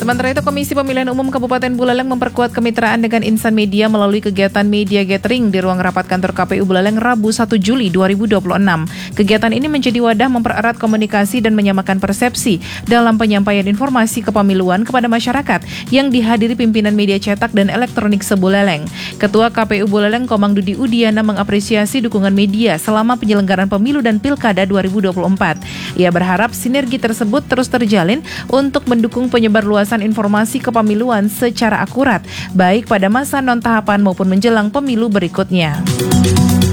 Sementara itu, Komisi Pemilihan Umum Kabupaten Buleleng memperkuat kemitraan dengan insan media melalui kegiatan media gathering di ruang rapat kantor KPU Buleleng Rabu 1 Juli 2026. Kegiatan ini menjadi wadah mempererat komunikasi dan menyamakan persepsi dalam penyampaian informasi kepemiluan kepada masyarakat yang dihadiri pimpinan media cetak dan elektronik se-Buleleng. Ketua KPU Buleleng Komang Dudi Udiana mengapresiasi dukungan media selama penyelenggaraan pemilu dan pilkada 2024. Ia berharap sinergi tersebut terus terjalin untuk mendukung penyebarluasan informasi kepemiluan secara akurat, baik pada masa non-tahapan maupun menjelang pemilu berikutnya.